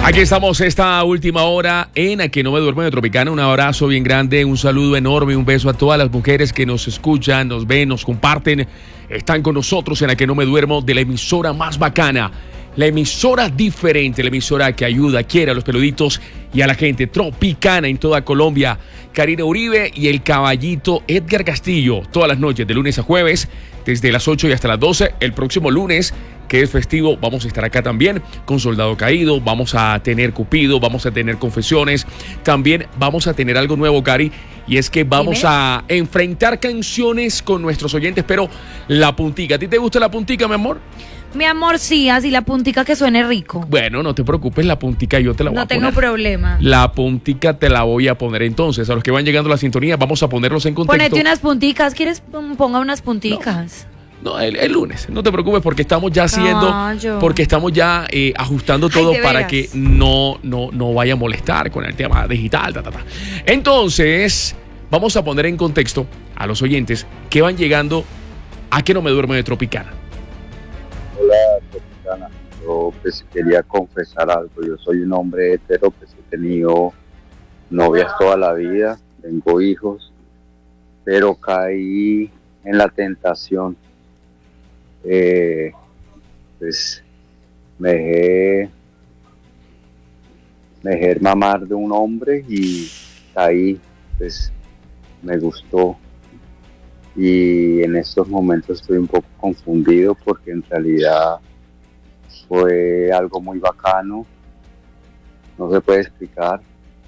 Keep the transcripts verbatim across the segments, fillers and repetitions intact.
Aquí estamos esta última hora en A Que No Me Duermo de Tropicana. Un abrazo bien grande, un saludo enorme, un beso a todas las mujeres que nos escuchan, nos ven, nos comparten. Están con nosotros en A Que No Me Duermo, de la emisora más bacana, la emisora diferente, la emisora que ayuda, quiere a los peluditos y a la gente. Tropicana en toda Colombia. Karina Uribe y el caballito Edgar Castillo, todas las noches de lunes a jueves, desde las ocho y hasta las doce. El próximo lunes, que es festivo, vamos a estar acá también con Soldado Caído, vamos a tener Cupido, vamos a tener confesiones, también vamos a tener algo nuevo, Cari, y es que vamos Dime. a enfrentar canciones con nuestros oyentes, pero la puntica. ¿A ti te gusta la puntica, mi amor? Mi amor, sí, así la puntica que suene rico. Bueno, no te preocupes, la puntica yo te la voy no a poner. No tengo problema. La puntica te la voy a poner entonces. A los que van llegando a la sintonía, vamos a ponerlos en contexto. Ponete unas punticas, ¿quieres? Ponga unas punticas. No. No, el, el lunes, no te preocupes porque estamos ya haciendo, ah, porque estamos ya eh, ajustando todo Ay, para que no, no, no vaya a molestar con el tema digital. Ta, ta, ta. Entonces, vamos a poner en contexto a los oyentes que van llegando a Que No Me Duermo de Tropicana. Hola, Tropicana. Yo pues quería confesar algo. Yo soy un hombre hetero, pues he tenido novias toda la vida, tengo hijos, pero caí en la tentación. Eh, pues me dejé, me dejé mamar de un hombre y ahí pues me gustó, y en estos momentos estoy un poco confundido porque en realidad fue algo muy bacano, no se puede explicar,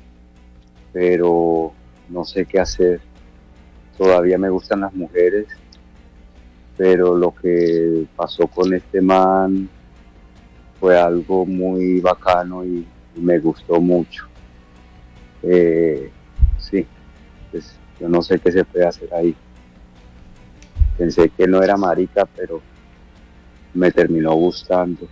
pero no sé qué hacer. Todavía me gustan las mujeres, pero lo que pasó con este man fue algo muy bacano y, y me gustó mucho. Eh, sí, pues yo no sé qué se puede hacer ahí. Pensé que no era marica, pero me terminó gustando.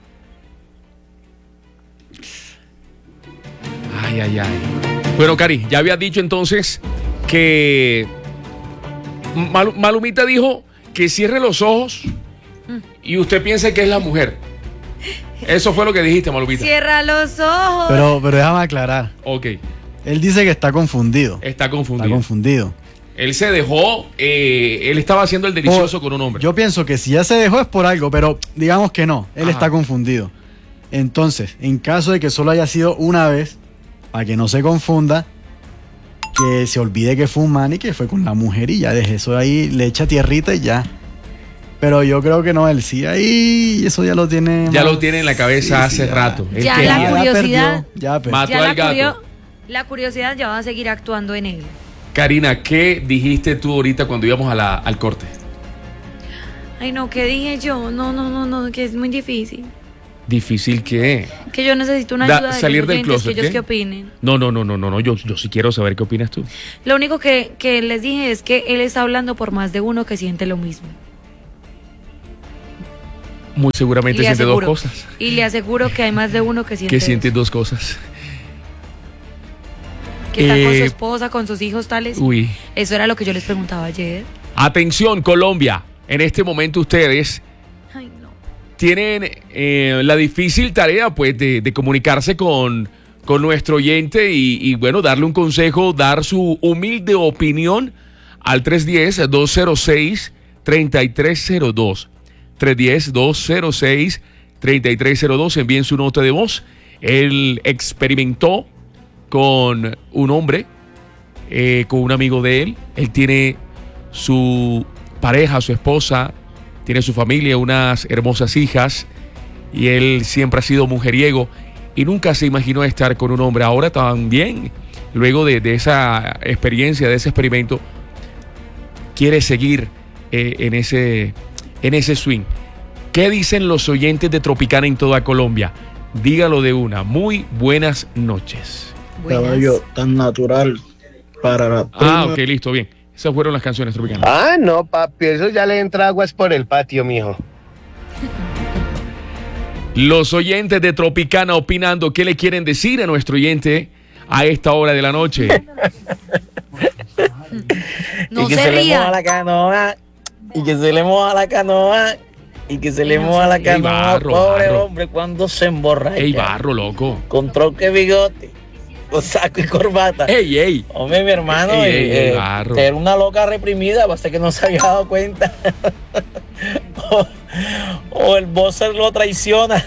Ay, ay, ay. Bueno, Cari, ya había dicho entonces que Mal- Malumita dijo que cierre los ojos y usted piensa que es la mujer. Eso fue lo que dijiste, Malumita. Cierra los ojos. Pero, pero déjame aclarar. Ok. Él dice que está confundido. Está confundido. Está confundido. Él se dejó, eh, él estaba haciendo el delicioso o, con un hombre. Yo pienso que si ya se dejó es por algo, pero digamos que no. Él Ajá. está confundido. Entonces, en caso de que solo haya sido una vez, para que no se confunda, que se olvide que fue un man y que fue con la mujer y ya deje eso ahí, le echa tierrita y ya. Pero yo creo que no, él sí ahí, eso ya lo tiene. Ya más, lo tiene en la cabeza sí, hace sí, rato. Ya, Él la quería- curiosidad. perdió, ya perdió. Mató Ya al la, gato. curio- la curiosidad ya va a seguir actuando en él. Karina, ¿qué dijiste tú ahorita cuando íbamos a la, al corte? Ay, no, ¿qué dije yo? No, no, no, no, que es muy difícil. ¿Difícil qué? Que yo necesito una Da- ayuda de salir los del oyentes, closet, que ellos ¿qué? qué opinen. No, no, no, no, no, no. Yo, yo sí quiero saber qué opinas tú. Lo único que, que les dije es que él está hablando por más de uno que siente lo mismo. Muy seguramente Y le siente dos aseguro- cosas. Y le aseguro que hay más de uno que siente Que eso. siente dos cosas. Que está con Eh, su esposa, con sus hijos tales. Uy. Eso era lo que yo les preguntaba ayer. Atención, Colombia. En este momento ustedes Ay, no. tienen eh, la difícil tarea, pues, de, de comunicarse con, con nuestro oyente y, y, bueno, darle un consejo, dar su humilde opinión al tres uno cero, dos cero seis, tres tres cero dos. tres uno cero, dos cero seis, tres tres cero dos. Envíen su nota de voz. Él experimentó con un hombre, eh, con un amigo de él. Él tiene su pareja, su esposa, tiene su familia, unas hermosas hijas, y él siempre ha sido mujeriego y nunca se imaginó estar con un hombre. Ahora también, luego de, de esa experiencia, de ese experimento, quiere seguir eh, en, ese, en ese swing. ¿Qué dicen los oyentes de Tropicana en toda Colombia? Dígalo de una. Muy buenas noches. Buenas. Caballo tan natural para la Ah, ok, listo, bien. Esas fueron las canciones tropicanas. Ah, no, papi, eso ya le entra aguas por el patio, mijo. Los oyentes de Tropicana opinando, ¿qué le quieren decir a nuestro oyente a esta hora de la noche? No y que se se le moja ría. la canoa, y que se le moja la canoa, y que se le Ey, no moja la sé. Ey, canoa, barro, pobre barro. hombre, cuando se emborracha. Ey, barro, loco. Con troque bigote, con saco y corbata. Ey, ey. Hombre, mi hermano, Ey, ey, eh, ey, eh, barro. era una loca reprimida, pasa que no se había dado cuenta. o, o el buzzer lo traiciona.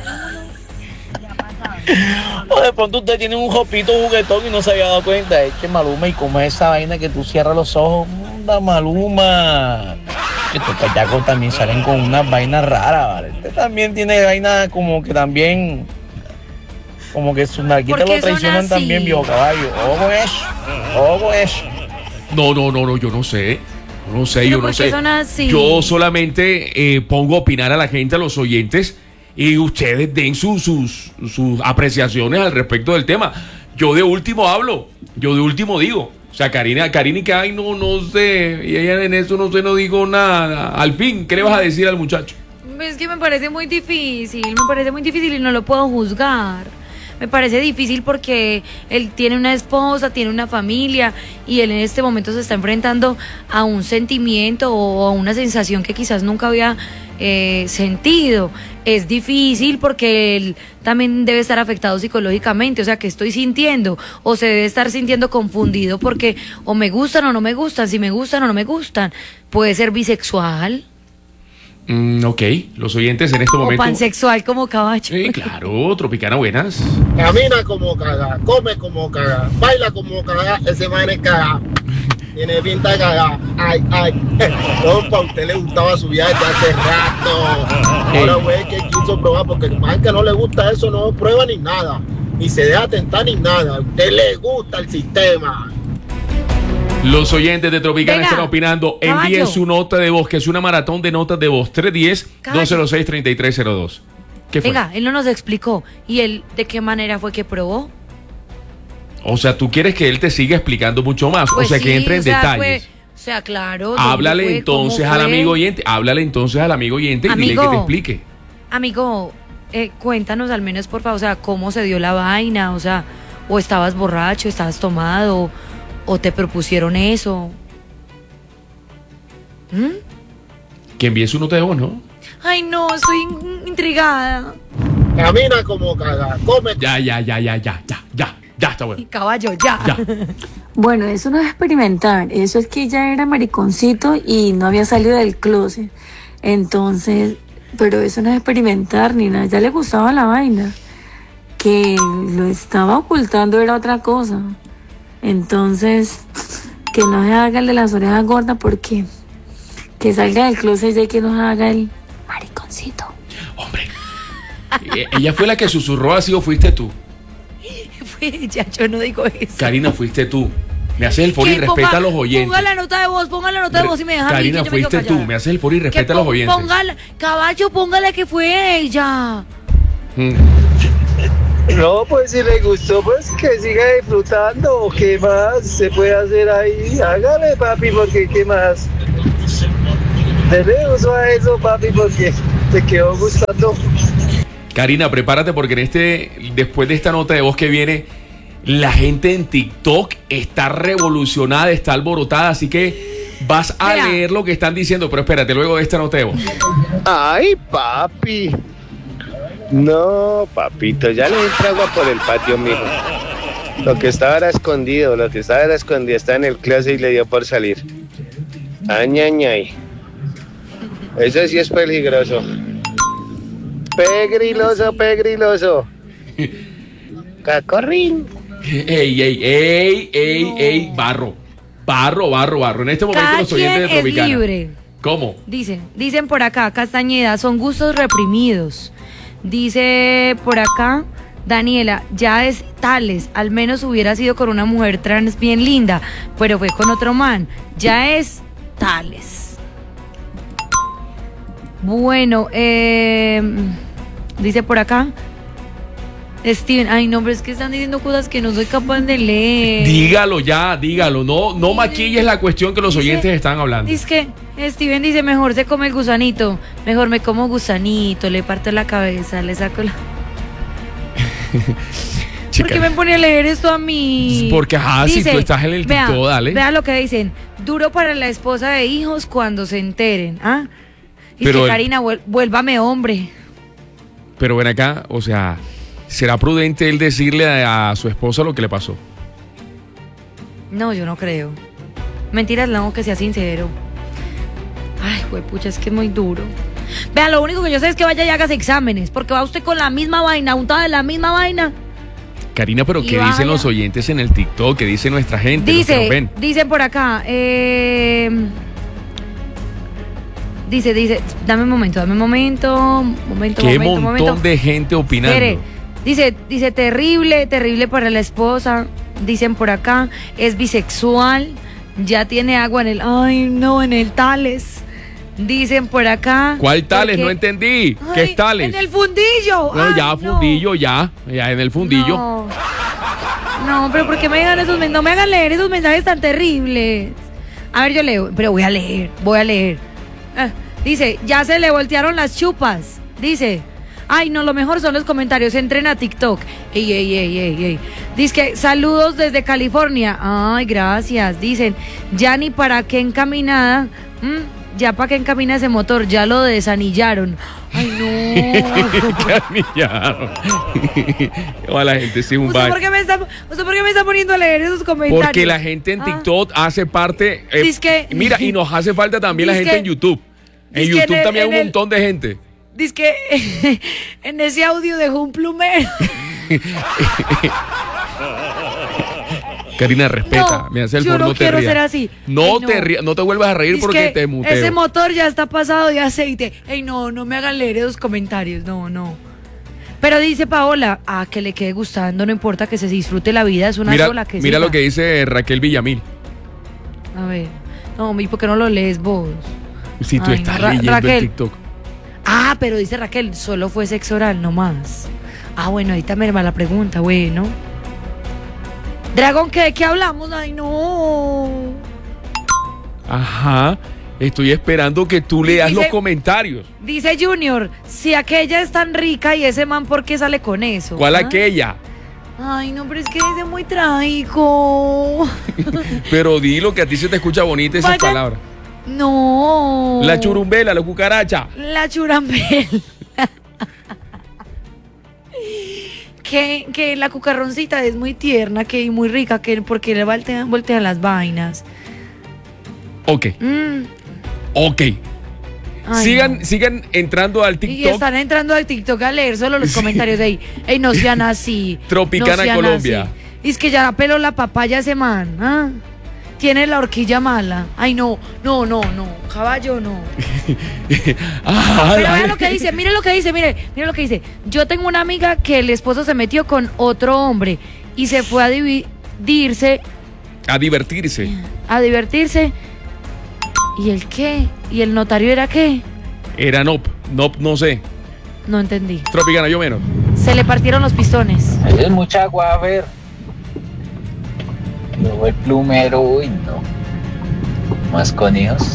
O de pronto usted tiene un jopito juguetón y no se había dado cuenta. Es que Maluma, y como es esa vaina que tú cierras los ojos, anda Maluma. Estos payacos también salen con unas vainas raras, ¿vale? Este también tiene vainas como que también, como que sus narquitas ¿Por qué lo son traicionan así? también, viejo caballo. Ojo con eso, ojo con eso. No, no, no, no, yo no sé. Yo no sé, Pero yo no ¿por qué sé. son así? Yo solamente eh, pongo a opinar a la gente, a los oyentes, y ustedes den sus, sus, sus apreciaciones al respecto del tema. Yo de último hablo, yo de último digo. O sea, Karina, Karina y que, ay, no, no sé, y ella en eso no sé, no digo nada. Al fin, ¿qué le vas a decir al muchacho? Es que me parece muy difícil, me parece muy difícil y no lo puedo juzgar. Me parece difícil porque él tiene una esposa, tiene una familia y él en este momento se está enfrentando a un sentimiento o a una sensación que quizás nunca había eh, sentido. Es difícil porque él también debe estar afectado psicológicamente, o sea, ¿qué estoy sintiendo? O se debe estar sintiendo confundido porque o me gustan o no me gustan, si me gustan o no me gustan. Puede ser bisexual Mm, ok, los oyentes en este o momento. pansexual como caballo. Sí, claro, Tropicana, buenas. Camina como caga, come como caga, baila como caga, ese man es caga. Tiene pinta de caga. Ay, ay. No, pa' usted le gustaba su viaje desde hace rato. Ahora, güey, que quiso probar, porque el man que no le gusta eso no prueba ni nada. Ni se deja tentar ni nada. A usted le gusta el sistema. Los oyentes de Tropicana Venga, están opinando. caballo. Envíen su nota de voz, que es una maratón de notas de voz. tres uno cero, dos cero seis, tres tres cero dos. ¿Qué fue? Venga, él no nos explicó. ¿Y él de qué manera fue que probó? O sea, tú quieres que él te siga explicando mucho más. Pues o sea, que sí, entre en o sea, detalles. fue- o sea, claro. ¿dónde Háblale fue? entonces ¿Cómo al fue? amigo oyente. Háblale entonces al amigo oyente y dile que Amigo. te explique. Amigo, eh, cuéntanos al menos, por favor, o sea, cómo se dio la vaina, o sea, o estabas borracho, estabas tomado, o te propusieron eso. ¿Mm? Que envíe su nota de voz, ¿no? Ay, no, estoy in- intrigada. Camina como caga, come. Ya, ya, ya, ya, ya, ya, ya. Ya está bueno. Caballo, ya. Ya. Bueno, eso no es experimentar, eso es que ya era mariconcito y no había salido del closet. Entonces, pero eso no es experimentar ni nada, ya le gustaba la vaina. Que lo estaba ocultando era otra cosa. Entonces, que no se haga el de las orejas gordas porque que salga del closet ya que no se haga el mariconcito. Hombre. Eh, ¿Ella fue la que susurró así o fuiste tú? Fue ella, yo no digo eso. Karina, fuiste tú. Me haces el favor y Que respeta ponga- a los oyentes. Ponga la nota de voz, ponga la nota de Re- voz y me deja a mí, Karina, que yo me quedo fuiste tú. callada. Me haces el favor y Que respeta a los pon- oyentes. Póngala, caballo, póngale que fue ella. Mm. No, pues si le gustó, pues que siga disfrutando. ¿Qué más se puede hacer ahí? Hágale, papi, porque ¿qué más? Dele uso a eso, papi, porque te quedó gustando. Karina, prepárate porque en este, después de esta nota de voz que viene, la gente en TikTok está revolucionada, está alborotada, así que vas a Mira. leer lo que están diciendo, pero espérate, luego de esta nota de voz. Ay, papi. No, papito, ya le entra agua por el patio, mijo. Lo que estaba era escondido, lo que estaba era escondido, está en el closet y le dio por salir. Añañay. Eso sí es peligroso. Pegriloso, pegriloso. Cacorrín. Ey, ey, ey, ey, No. ey, barro. Barro, barro, barro. En este momento Cada los oyentes quien de es Tropicana. libre. ¿Cómo? Dicen, dicen por acá, Castañeda, son gustos reprimidos. Dice por acá, Daniela, ya es tales, al menos hubiera sido con una mujer trans bien linda, pero fue con otro man. Ya es tales. Bueno, eh, dice por acá, Steven, ay no, pero es que están diciendo cosas que no soy capaz de leer. Dígalo ya, dígalo. No, no maquilles la cuestión que los Dice- oyentes están hablando. Dice que Steven dice, mejor se come el gusanito, mejor me como gusanito, le parto la cabeza, le saco la... Chica, ¿Por qué me pone a leer esto a mí? Porque, ajá, si tú estás en el vea, TikTok, dale. Vea lo que dicen, duro para la esposa de hijos cuando se enteren, ¿ah? Y Pero que el- Karina, vuel- vuélvame hombre. Pero ven acá, o sea, ¿será prudente él decirle a, a su esposa lo que le pasó? No, yo no creo. Mentiras, no, que sea sincero. Ay, pucha, es que es muy duro. Vea, lo único que yo sé es que vaya y hágase exámenes, porque va usted con la misma vaina, untada de la misma vaina. Karina, pero Y ¿qué vaya. dicen los oyentes en el TikTok? ¿Qué dice nuestra gente? los que nos Dice, ven? dicen por acá, eh, dice, dice, dame un momento, dame un momento, momento, Qué momento, montón momento. de gente opinando. Espere, dice, dice, terrible, terrible para la esposa. Dicen por acá, es bisexual, ya tiene agua en el, ay no, en el Tales. Dicen por acá. ¿Cuál Tales? porque- No entendí. ¿Qué Ay, es Tales? En el fundillo. No, Ay, ya, no. fundillo, ya. Ya en el fundillo. No. No, pero ¿por qué me digan esos men- no me hagan leer esos mensajes tan terribles? A ver, yo leo, pero voy a leer, voy a leer. Ah, dice, ya se le voltearon las chupas. Dice, ay, no, lo mejor son los comentarios. Entren a TikTok. Ey, ey, ey, ey, ey. Dice que saludos desde California. Ay, gracias. Dicen, ya ni para qué encaminada. ¿Mm? Ya para qué encamina ese motor. Ya lo desanillaron. Ay, no. Canillaron. O la gente sí un ¿Usted baile. por, qué me está, ¿Usted por qué me está poniendo a leer esos comentarios? Porque la gente en Ah. TikTok hace parte. eh, Dizque- mira, y nos hace falta también la Dizque- gente en YouTube. En dizque YouTube en el- también hay en un el- montón de gente. Dice que en ese audio dejó un plumero. Karina, respeta. No, me hace el yo favor, no no te quiero rías. ser así. No, Ay, no. te rías, no te vuelvas a reír Dice porque que te muteo. ese motor ya está pasado de aceite. Ey, no, no me hagan leer esos comentarios. No, no. Pero dice Paola, ah, que le quede gustando, no importa que se disfrute la vida, es una mira sola que mira siga. lo que dice Raquel Villamil. A ver. No, ¿y por qué no lo lees vos? Si tú Ay, estás no, Ra- leyendo Raquel. el TikTok. Ah, pero dice Raquel, solo fue sexo oral, no más. Ah, bueno, ahorita me va la pregunta, bueno. Dragón, ¿qué, ¿de qué hablamos? Ay, no. Ajá. Estoy esperando que tú leas Dice- los comentarios. Dice Junior, si aquella es tan rica y ese man, ¿por qué sale con eso? ¿Cuál ¿Ah? aquella? Ay, no, pero es que es muy trágico. Pero di lo que a ti se te escucha bonita esas Vaya- palabras. No. La churumbela, la cucaracha. La churambel. que, que la cucarroncita es muy tierna, que y muy rica, que porque le voltean, voltean las vainas. Ok, Mm, ok. ay, sigan, no. sigan entrando al Y TikTok. están entrando al TikTok a leer solo los comentarios de ahí. Ey, no sean así. Tropicana no sean Colombia. así. Y es que ya peló la papaya ese man. ¿Ah? Tiene la horquilla mala. Ay, no, no, no, no. Caballo, no. Ah, Pero dale. vea lo que dice, mire lo que dice, mire, mire lo que dice. Yo tengo una amiga que el esposo se metió con otro hombre y se fue a dividirse, A divertirse. a divertirse. ¿Y el qué? ¿Y el notario era qué? Era Nop. Nop, no sé. No entendí. Tropicana, yo menos. Se le partieron los pistones. Es mucha agua, a ver. Luego el plumero, uy, no. Más con hijos.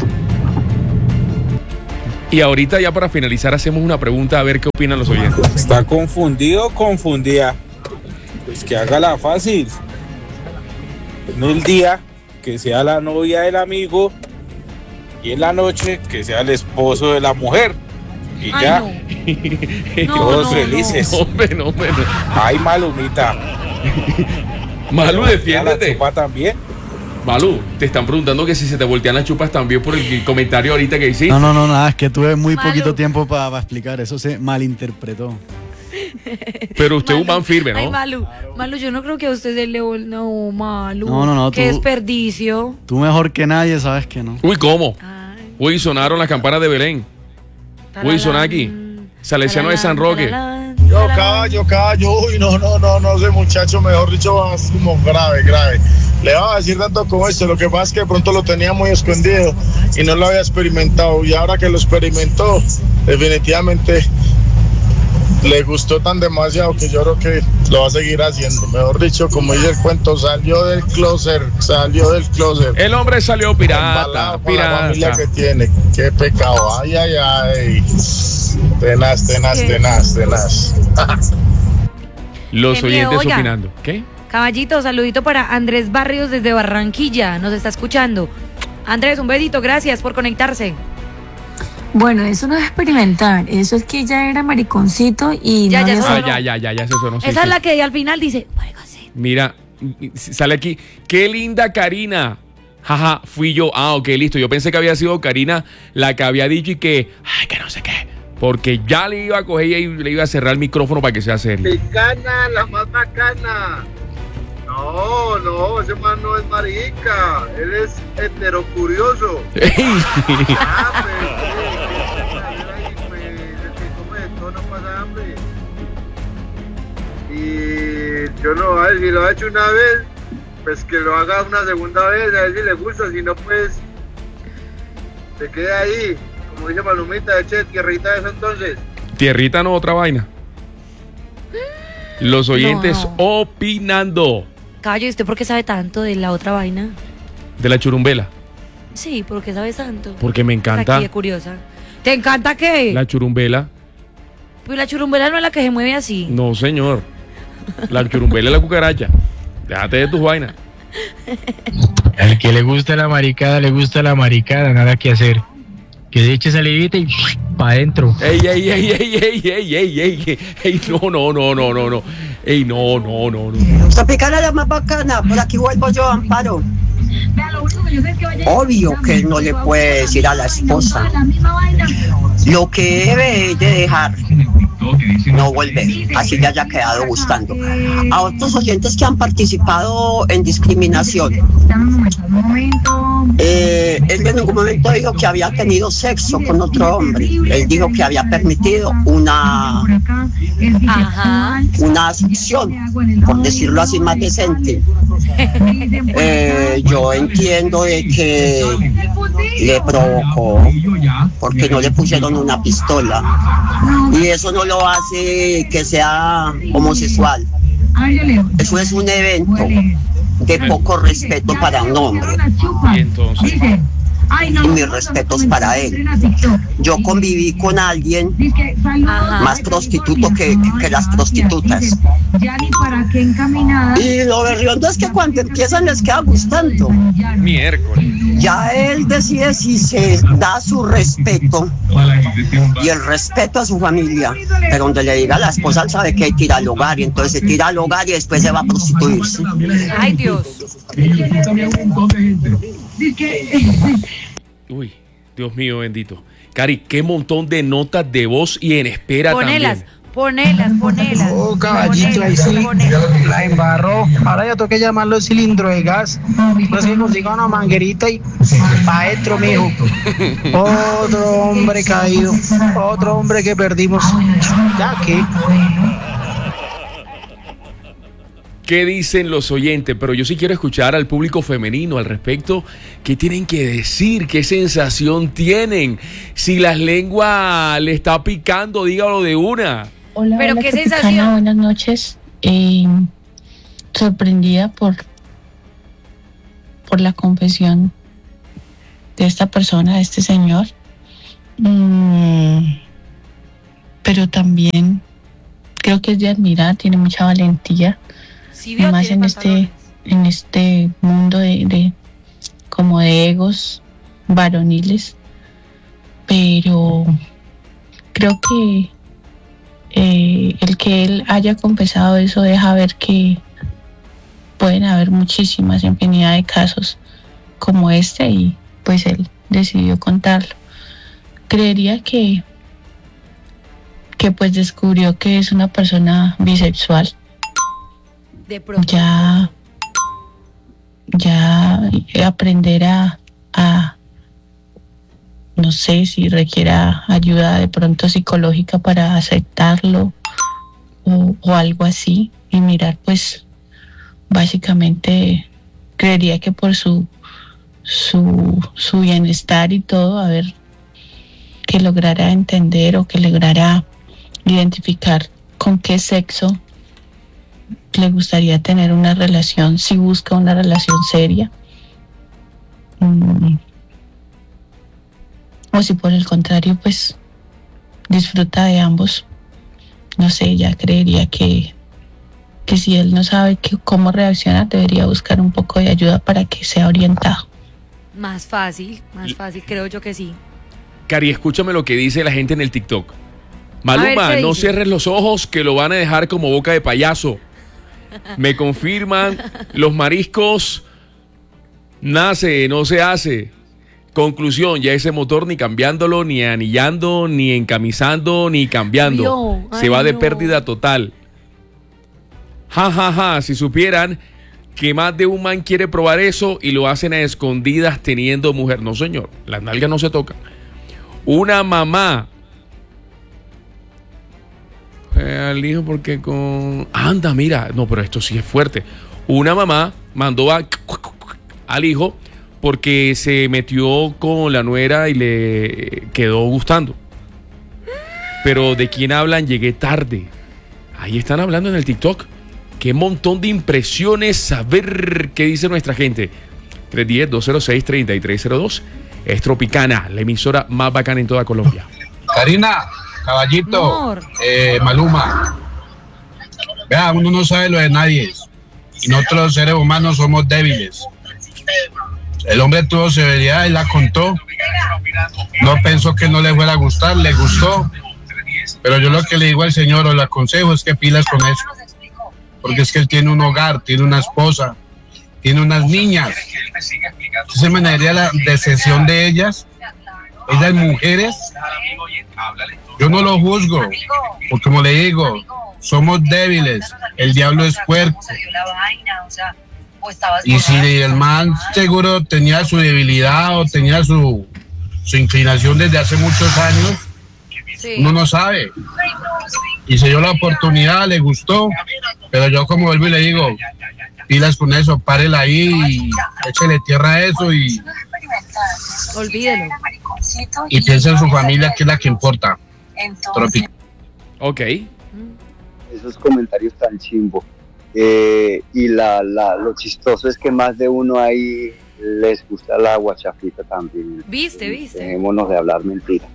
Y ahorita ya para finalizar hacemos una pregunta a ver qué opinan los oyentes. ¿Está confundido o confundida? Pues que hágala fácil. En el día que sea la novia del amigo y en la noche que sea el esposo de la mujer. Y Ay, ya, no. No, todos no, felices. Hombre, no, hombre, no. Ay, Malumita. Malu, Ya la defiéndete. chupa también. Malu, te están preguntando que si se te voltean las chupas también por el comentario ahorita que hiciste. No, no, no, nada, es que tuve muy Malu. poquito tiempo para explicar, eso se malinterpretó. Pero usted es un Malu. man firme, Ay, ¿no? Malu, Malu, yo no creo que a usted se le... vol- No, Malu. No, no, no, Qué tú- desperdicio. Tú mejor que nadie sabes que no. Uy, ¿cómo? Ay, Uy, sonaron las campanas de Belén. Uy, son aquí. Salesiano de San Roque. Yo callo, callo, uy, no, no, no, no, ese muchacho, mejor dicho, va como grave, grave. Le va a decir tanto como esto, lo que pasa es que de pronto lo tenía muy escondido y no lo había experimentado, y ahora que lo experimentó, definitivamente le gustó tan demasiado que yo creo que lo va a seguir haciendo. Mejor dicho, como dice el cuento, salió del closet, salió del closet. El hombre salió pirata, Embalado con la familia pirata. que tiene, qué pecado, ay, ay, ay. Tenaz, tenaz, ¿Qué? tenaz, tenaz. Los Qué miedo, oyentes oiga. opinando. ¿Qué? Caballito, saludito para Andrés Barrios desde Barranquilla. Nos está escuchando. Andrés, un besito, gracias por conectarse. Bueno, eso no es experimentar, eso es que ella era mariconcito y Ya, no ya, había eso Ah, no. ya, ya, ya, ya se sonó. sí, Esa sí. es la que al final dice, "Mariconcito". Mira, sale aquí. Qué linda Karina. Jaja, fui yo. Ah, ok, listo. Yo pensé que había sido Karina la que había dicho y que, ay, que no sé qué. Porque ya le iba a coger y le iba a cerrar el micrófono para que sea serio. Bacana, la más bacana. No, no, ese man no es marica, él es heterocurioso. Ah, pues, sí, pues, el que come de todo no pasa hambre. Y yo no, a ver, si lo ha hecho una vez, pues que lo haga una segunda vez, a ver si le gusta, si no, pues, se queda ahí, como dice Palomita, eche tierrita de eso entonces. Tierrita no, otra vaina. Los oyentes No. opinando Cayo, ¿y usted por qué sabe tanto de la otra vaina? de la churumbela. Sí, ¿por qué sabes tanto? Porque me encanta Aquí de curiosa. ¿Te encanta qué? la churumbela. Pues la churumbela no es la que se mueve así. No, señor. La churumbela es la cucaracha. Déjate de tus vainas. Al que le gusta la maricada, le gusta la maricada, nada que hacer. Que se eche salivita y pa' adentro. Ey, ey, ey, ey, ey, ey, ey, ey, ey, no, no, no, no, no, no. Ey, no, no, no, no. Tropicana la más bacana, por aquí vuelvo yo, Amparo. Obvio que no le puede decir a la esposa lo que debe de dejar, no volver, así le haya quedado gustando. A otros oyentes que han participado en discriminación, eh, él en ningún momento dijo que había tenido sexo con otro hombre, él dijo que había permitido una, Ajá. una succión, por decirlo así más decente. Eh, yo entiendo de que le provocó porque no le pusieron una pistola y eso no lo hace que sea homosexual. Eso es un evento de poco respeto para un hombre. Y entonces, Y mis respetos para él. Yo conviví con alguien Ajá. más prostituto que, que las prostitutas. Y lo berriondo es que cuando empiezan les queda gustando. miércoles. Ya él decide si se da su respeto y el respeto a su familia. Pero donde le diga a la esposa, él sabe que tira al hogar y entonces se tira al hogar y después se va a prostituirse. Ay, Dios. Uy, Dios mío bendito. Cari, qué montón de notas de voz y en espera Ponelas, también. ponelas, ponelas. Oh, caballito, ahí sí, Ponelas. la embarró. Ahora ya toca llamarlo cilindro de gas. No sé si consiga una manguerita y pa' adentro, mijo. Otro hombre caído, otro hombre que perdimos. Ya que. ¿Qué dicen los oyentes? Pero yo sí quiero escuchar al público femenino al respecto. ¿Qué tienen que decir? ¿Qué sensación tienen? Si la lengua le está picando, dígalo de una. Hola, Pero hola, qué Tropicana, sensación. buenas noches. Eh, sorprendida por, por la confesión de esta persona, de este señor. Mm, pero también creo que es de admirar, tiene mucha valentía. Sí, vio, Más tiene en este, pantalones. en este mundo de, de como de egos varoniles. Pero creo que eh, el que él haya confesado eso deja ver que pueden haber muchísimas infinidad de casos como este y pues él decidió contarlo. Creería que que pues descubrió que es una persona bisexual. De pronto. Ya ya aprender a, a no sé si requiera ayuda de pronto psicológica para aceptarlo o, o algo así y mirar pues básicamente creería que por su su su bienestar y todo, a ver, que lograra entender o que lograra identificar con qué sexo le gustaría tener una relación, si busca una relación seria, mm, o si por el contrario pues disfruta de ambos. No sé, ya creería que que si él no sabe que, cómo reaccionar, debería buscar un poco de ayuda para que sea orientado. Más fácil, más fácil, creo yo que sí. Cari, escúchame lo que dice la gente en el TikTok. Maluma, ver, no dice? cierres los ojos que lo van a dejar como boca de payaso. Me confirman, los mariscos nace, no se hace. Conclusión, ya ese motor ni cambiándolo, ni anillando, ni encamisando, ni cambiando. Vio, Se ay, va de no. pérdida total. Ja, ja, ja, si supieran que más de un man quiere probar eso y lo hacen a escondidas teniendo mujer. No, señor, las nalgas no se tocan. Una mamá. Eh, al hijo porque con... Anda, mira. No, pero esto sí es fuerte. Una mamá mandó a... al hijo porque se metió con la nuera y le quedó gustando. Pero ¿de quién hablan? Llegué tarde. Ahí están hablando en el TikTok. Qué montón de impresiones. A ver qué dice nuestra gente. tres uno cero, dos cero seis, tres tres cero dos. Es Tropicana, la emisora más bacana en toda Colombia. Karina, caballito, Amor. eh, Maluma. Vea, uno no sabe lo de nadie. Y nosotros los seres humanos somos débiles. El hombre tuvo severidad y la contó. No pensó que no le fuera a gustar, le gustó. Pero yo lo que le digo al señor o le aconsejo es que pilas con eso. Porque es que él tiene un hogar, tiene una esposa, tiene unas niñas. Se manejaría la decisión de ellas, ellas mujeres. Yo no lo juzgo, porque como le digo, somos débiles, el diablo es fuerte. Y si el man seguro tenía su debilidad o tenía su, su inclinación desde hace muchos años, Sí. uno no sabe. Y se dio la oportunidad, le gustó, pero yo como vuelvo y le digo, pilas con eso, párela ahí y échele tierra a eso y, Olvídelo. y piensa en su familia, que es la que importa. Tropi- Ok. Esos comentarios tan chimbo. Eh, y la, la, lo chistoso es que más de uno ahí les gusta la guachafita también. Viste, viste. Dejémonos de hablar mentiras.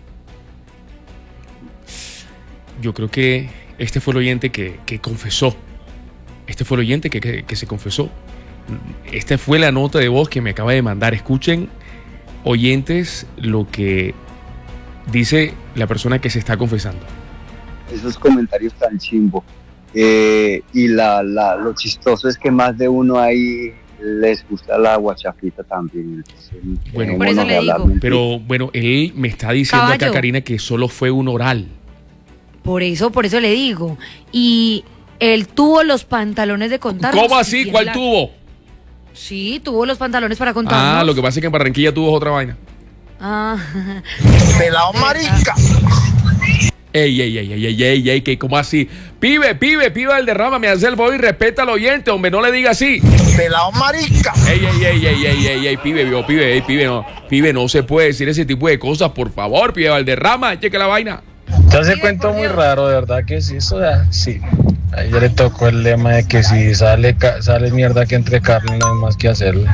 Yo creo que este fue el oyente que, que confesó. Este fue el oyente que, que, que se confesó. Esta fue la nota de voz que me acaba de mandar. Escuchen, oyentes, lo que dice la persona que se está confesando. Esos comentarios tan chimbo. Eh, y la, la, lo chistoso es que más de uno ahí les gusta la guachafita también. Entonces, Bueno, Por eso dejémonos de le hablar digo. mentiras. pero bueno, él me está diciendo acá, Caballo. Karina, que solo fue un oral. Por eso, por eso le digo. Y él tuvo los pantalones de contarnos. ¿Cómo y así? tiene ¿Cuál la- tuvo? Sí, tuvo los pantalones para contarnos. Ah, lo que pasa es que en Barranquilla tuvo otra vaina. Ah. Pelao marica. Ey, ey, ey, ey, ey, ey, ey, que como así. Pibe, pibe, pibe del derrama, me hace el boy y respeta al oyente, hombre, no le diga así. Pelao marica. Ey, ey, ey, ey, ey, ey, ey, pibe, yo, pibe, ey, pibe, no, pibe, no se puede decir ese tipo de cosas, por favor, pibe Valderrama, cheque la vaina. Entonces cuento muy raro, de verdad que sí, eso ya, sí. A ella le tocó el lema de que si sale, ca- sale mierda que entre carne no hay más que hacerlo.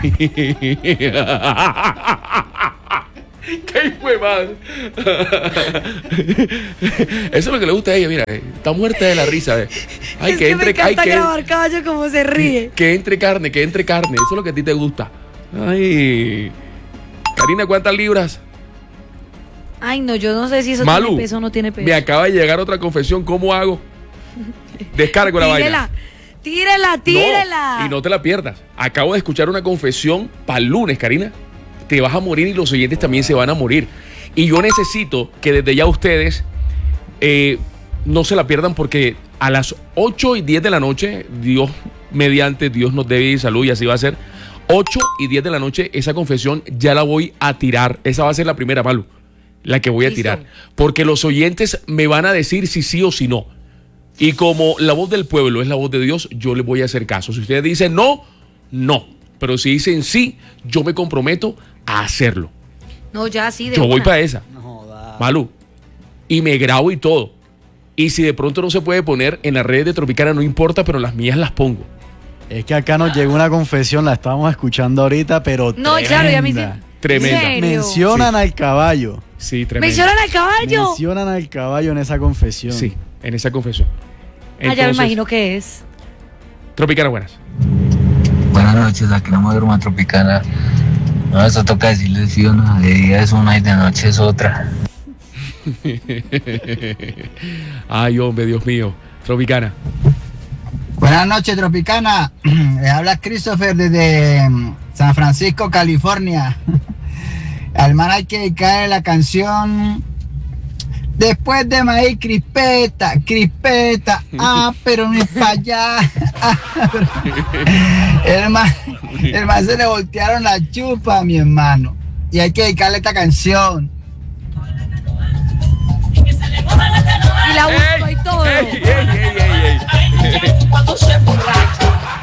¡Qué hijo de madre! Eso es lo que le gusta a ella, mira, eh, está muerta de la risa. eh. Ay, Es que que entre, me encanta ay, que, grabar caballo como se ríe. que entre carne, que entre carne, eso es lo que a ti te gusta. Ay, Karina, ¿cuántas libras? Ay, no, yo no sé si eso Malu, tiene peso o no tiene peso. me acaba de llegar otra confesión, ¿cómo hago? Descargo la vaina. Tírela, tírela, tírela. No, y no te la pierdas. Acabo de escuchar una confesión para el lunes, Karina. Te vas a morir y los oyentes también se van a morir. Y yo necesito que desde ya ustedes eh, no se la pierdan porque a las ocho y diez de la noche, Dios mediante, Dios nos dé salud y así va a ser. ocho y diez de la noche, esa confesión ya la voy a tirar. Esa va a ser la primera, Malu, la que voy a Listo. tirar. Porque los oyentes me van a decir si sí o si no. Y como la voz del pueblo es la voz de Dios, yo les voy a hacer caso. Si ustedes dicen no, no. Pero si dicen sí, yo me comprometo a hacerlo. No, ya sí, de Yo voy una. para esa. Malu. Y me grabo y todo. Y si de pronto no se puede poner en las redes de Tropicana, no importa, pero las mías las pongo. Es que acá nos llegó una confesión, la estábamos escuchando ahorita, pero No, tremenda. claro, ya me hice- Tremenda. ¿En serio? Mencionan al caballo. Sí, tremenda. ¿Mencionan al caballo? Mencionan al caballo en esa confesión. Sí, en esa confesión. Ah, ya me Entonces, imagino que es. Tropicana, buenas. Buenas noches, aquí la Madruma Tropicana. No, eso toca decirle sí o no. De día es una y de noche es otra. Ay, hombre, Dios mío. Tropicana. Buenas noches, Tropicana. Le habla Christopher desde San Francisco, California. Al man hay que dedicarle la canción Después de maíz, crispeta, crispeta. Ah, pero no es para allá. Ah, pero... el, man, el man se le voltearon la chupa, mi hermano. Y hay que dedicarle esta canción. Y la busco y todo. Ey, ey, ey, ey, ey. Cuando se borracho